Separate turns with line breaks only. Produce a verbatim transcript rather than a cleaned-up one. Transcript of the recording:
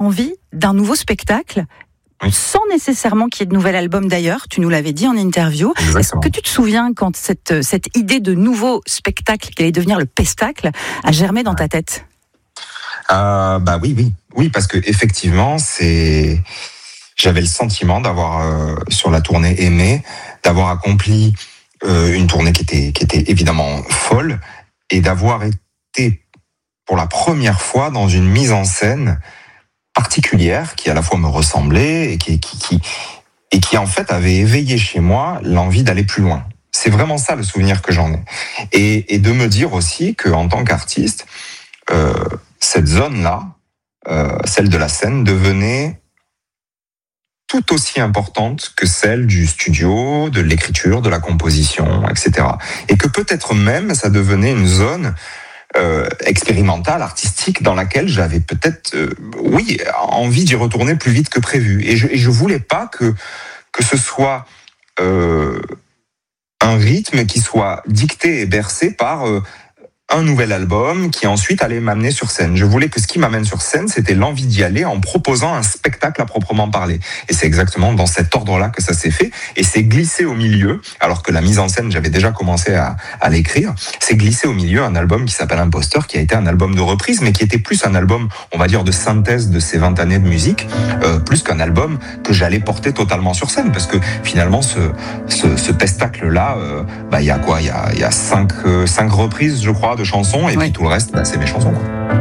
envie d'un nouveau spectacle. Oui. Sans nécessairement qu'il y ait de nouvel album d'ailleurs, tu nous l'avais dit en interview.
Exactement.
Est-ce que tu te souviens quand cette, cette idée de nouveau spectacle, qui allait devenir le Pestacle, a germé dans ta tête ?
euh, Bah oui, oui. Oui, parce que effectivement, c'est... j'avais le sentiment d'avoir, euh, sur la tournée Aimé, d'avoir accompli euh, une tournée qui était, qui était évidemment folle, et d'avoir été pour la première fois dans une mise en scène particulière qui à la fois me ressemblait et qui, qui, qui, et qui en fait avait éveillé chez moi l'envie d'aller plus loin. C'est vraiment ça le souvenir que j'en ai. Et, et de me dire aussi qu'en tant qu'artiste, euh, cette zone-là, euh, celle de la scène, devenait tout aussi importante que celle du studio, de l'écriture, de la composition, et cetera. Et que peut-être même ça devenait une zone Euh, expérimentale, artistique, dans laquelle j'avais peut-être, euh, oui, envie d'y retourner plus vite que prévu. Et je, et je voulais pas que que ce soit euh, un rythme qui soit dicté et bercé par euh, un nouvel album qui ensuite allait m'amener sur scène. Je voulais que ce qui m'amène sur scène, c'était l'envie d'y aller en proposant un spectacle à proprement parler. Et c'est exactement dans cet ordre-là que ça s'est fait. Et c'est glissé au milieu, alors que la mise en scène, j'avais déjà commencé à, à l'écrire, c'est glissé au milieu un album qui s'appelle Imposteur, qui a été un album de reprise, mais qui était plus un album, on va dire, de synthèse de ces vingt années de musique, euh, plus qu'un album que j'allais porter totalement sur scène. Parce que finalement, ce, ce, ce pestacle-là, euh, bah, il y a quoi? Il y a, il y a cinq, euh, cinq reprises, je crois, de chansons, et oui. Puis tout le reste, bah, c'est mes chansons, quoi.